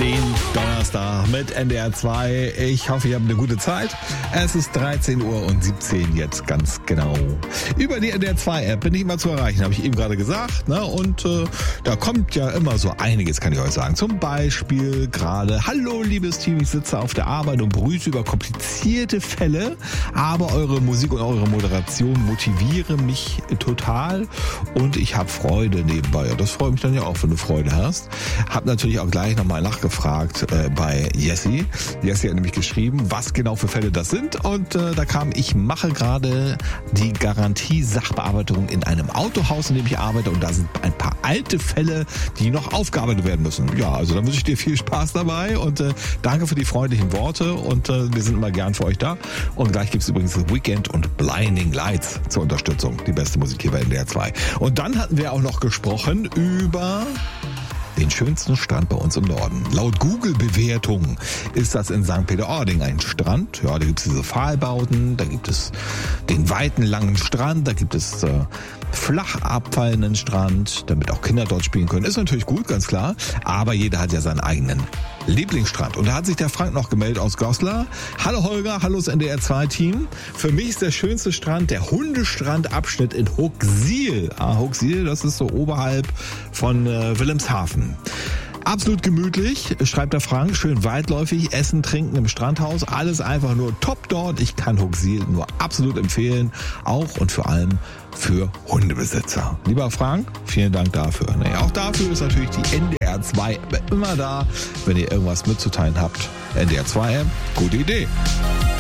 den Donnerstag mit NDR 2. Ich hoffe, ihr habt eine gute Zeit. Es ist 13:17 Uhr jetzt ganz genau. Über die NDR 2 App bin ich immer zu erreichen, habe ich eben gerade gesagt. Ne? Und da kommt ja immer so einiges, kann ich euch sagen. Zum Beispiel gerade: Hallo liebes Team, ich sitze auf der Arbeit und brüte über komplizierte Fälle, aber eure Musik und eure Moderation motivieren mich total und ich habe Freude nebenbei. Ja, das freut mich dann ja auch, wenn du Freude hast. Hab natürlich auch gleich nochmal nachgefragt bei Jessie. Jessie hat nämlich geschrieben, was genau für Fälle das sind. Und da kam: Ich mache gerade die Garantie-Sachbearbeitung in einem Autohaus, in dem ich arbeite. Und da sind ein paar alte Fälle, die noch aufgearbeitet werden müssen. Ja, also da wünsche ich dir viel Spaß dabei. Und danke für die freundlichen Worte. Und wir sind immer gern für euch da. Und gleich gibt es übrigens The Weeknd und Blinding Lights zur Unterstützung. Die beste Musik hier bei NDR 2. Und dann hatten wir auch noch gesprochen über den schönsten Strand bei uns im Norden. Laut Google-Bewertung ist das in St. Peter-Ording ein Strand. Ja, da gibt es diese Pfahlbauten, da gibt es den weiten, langen Strand, da gibt es flach abfallenden Strand, damit auch Kinder dort spielen können. Ist natürlich gut, ganz klar, aber jeder hat ja seinen eigenen Lieblingsstrand. Und da hat sich der Frank noch gemeldet aus Goslar. Hallo Holger, hallo das NDR 2 Team. Für mich ist der schönste Strand der Hundestrandabschnitt in Huxil. Huxil, das ist so oberhalb von Wilhelmshaven. Absolut gemütlich, schreibt der Frank, schön weitläufig, Essen, Trinken im Strandhaus, alles einfach nur top dort. Ich kann Huxil nur absolut empfehlen, auch und vor allem für Hundebesitzer. Lieber Frank, vielen Dank dafür. Naja, auch dafür ist natürlich die NDR 2 immer da, wenn ihr irgendwas mitzuteilen habt. NDR 2, gute Idee.